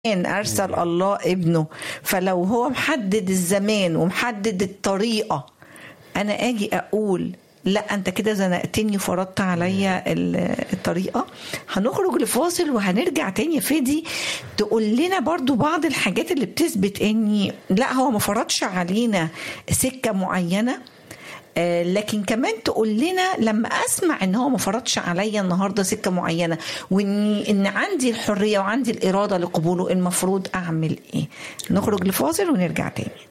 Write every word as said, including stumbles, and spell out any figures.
أرسل الله ابنه، فلو هو محدد الزمان ومحدد الطريقة أنا أجي أقول لا أنت كده زنقتني وفرضت عليا الطريقة. هنخرج لفاصل وهنرجع تاني يا فادي تقول لنا برضو بعض الحاجات اللي بتثبت أني لا هو ما فرضش علينا سكة معينة، لكن كمان تقول لنا لما أسمع إن هو ما فرضش عليا النهاردة سكة معينة وإن إن عندي الحرية وعندي الإرادة لقبوله، المفروض أعمل إيه. نخرج لفاصل ونرجع تاني.